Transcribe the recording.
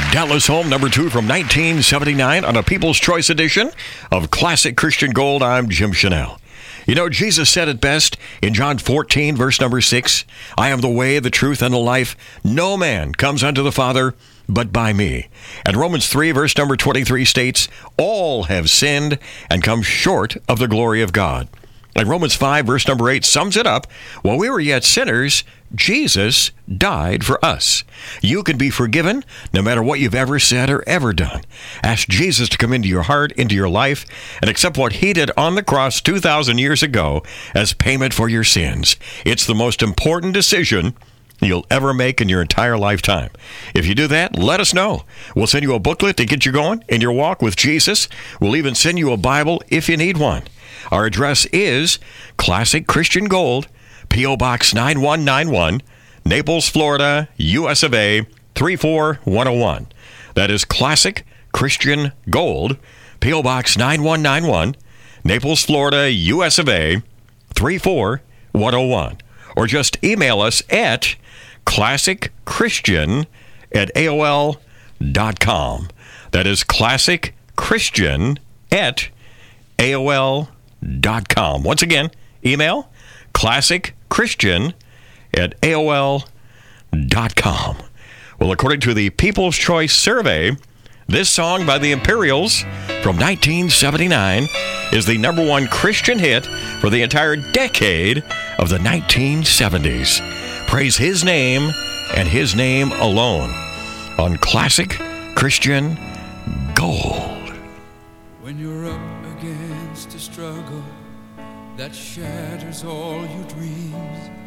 Dallas Home, number 2 from 1979 on a People's Choice edition of Classic Christian Gold. I'm Jim Chanel. You know, Jesus said it best in John 14, verse number 6, I am the way, the truth, and the life. No man comes unto the Father but by me. And Romans 3, verse number 23 states, all have sinned and come short of the glory of God. And Romans 5, verse number 8 sums it up. While we were yet sinners, Jesus died for us. You can be forgiven no matter what you've ever said or ever done. Ask Jesus to come into your heart, into your life, and accept what he did on the cross 2,000 years ago as payment for your sins. It's the most important decision you'll ever make in your entire lifetime. If you do that, let us know. We'll send you a booklet to get you going in your walk with Jesus. We'll even send you a Bible if you need one. Our address is Classic Christian Gold, P.O. Box 9191, Naples, Florida, U.S. of A. 34101. That is Classic Christian Gold, P.O. Box 9191, Naples, Florida, U.S. of A. 34101. Or just email us at classicchristian@aol.com. That is classicchristian@aol.com. Once again, email classicchristian@aol.com. Well, according to the People's Choice Survey, this song by the Imperials from 1979 is the number 1 Christian hit for the entire decade of the 1970s. Praise his name and his name alone on Classic Christian Gold. When you're up against a struggle that shatters all your dreams,